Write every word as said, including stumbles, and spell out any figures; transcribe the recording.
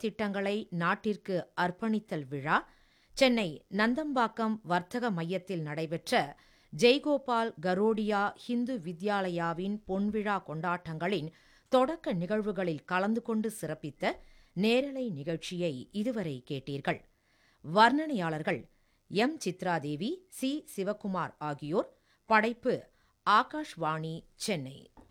திட்டங்களை நாட்டிற்கு அர்ப்பணித்தல் விழா சென்னை நந்தம்பாக்கம் வர்த்தக மையத்தில் நடைபெற்ற ஜெய்கோபால் கரோடியா ஹிந்து வித்யாலயாவின் பொன்விழா கொண்டாட்டங்களின் தொடக்க நிகழ்வுகளில் கலந்து கொண்டு சிறப்பித்த நேரலை நிகழ்ச்சியை இதுவரை கேட்டீர்கள். வர்ணனையாளர்கள் எம். சித்ராதேவி, சி. சிவக்குமார் ஆகியோர். படைப்பு ஆகாஷ்வாணி, சென்னை.